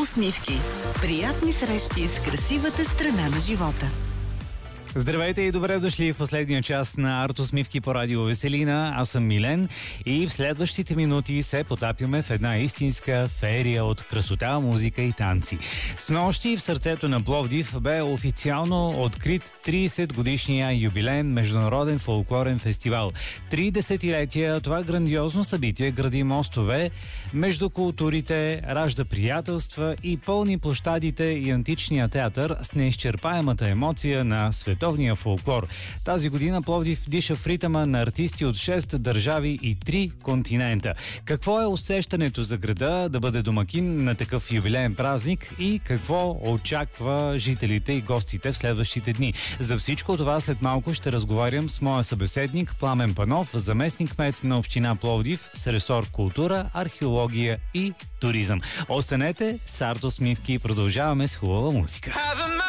Артусмивки. Приятни срещи с красивата страна на живота. Здравейте и добре дошли в последния час на Артусмивки по радио Веселина. Аз съм Милен и в следващите минути се потапяме в една истинска феерия от красота, музика и танци. Снощи в сърцето на Пловдив бе официално открит 30-годишния юбилеен международен фолклорен фестивал. 3 десетилетия това грандиозно събитие гради мостове между културите, ражда приятелства и пълни площадите и античния театър с неизчерпаемата емоция на световния фолклор. Тази година Пловдив диша в ритъма на артисти от 6 държави и 3 континента. Какво е усещането за града да бъде домакин на такъв юбилеен празник и какво очаква жителите и гостите в следващите дни? За всичко това след малко ще разговарям с моя събеседник Пламен Панов, заместник-кмет на община Пловдив с ресор култура, археология и туризъм. Останете с Артусмивки и продължаваме с хубава музика.